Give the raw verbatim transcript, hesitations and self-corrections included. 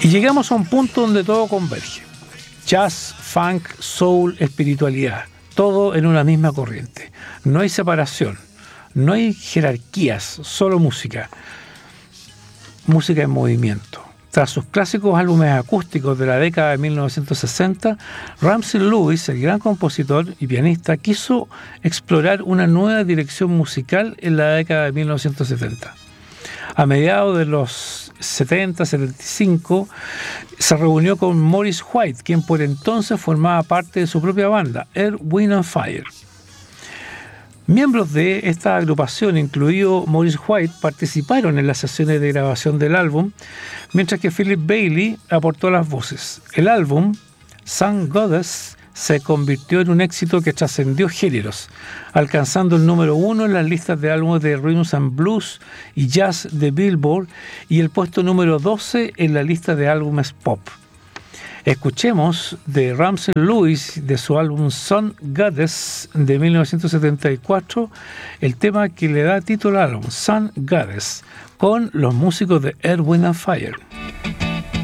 Y llegamos a un punto donde todo converge. Jazz, funk, soul, espiritualidad, todo en una misma corriente. No hay separación, no hay jerarquías, solo música. Música en movimiento. Tras sus clásicos álbumes acústicos de la década de mil novecientos sesenta, Ramsey Lewis, el gran compositor y pianista, quiso explorar una nueva dirección musical en la década de mil novecientos setenta. A mediados de los setenta, setenta y cinco, se reunió con Maurice White, quien por entonces formaba parte de su propia banda, Earth, Wind and Fire. Miembros de esta agrupación, incluido Maurice White, participaron en las sesiones de grabación del álbum, mientras que Philip Bailey aportó las voces. El álbum, Sun Goddess, se convirtió en un éxito que trascendió géneros, alcanzando el número uno en las listas de álbumes de Rhythm and Blues y Jazz de Billboard y el puesto número doce en la lista de álbumes pop. Escuchemos de Ramsey Lewis, de su álbum Sun Goddess de mil novecientos setenta y cuatro, el tema que le da título al álbum, Sun Goddess, con los músicos de Earth, Wind and Fire.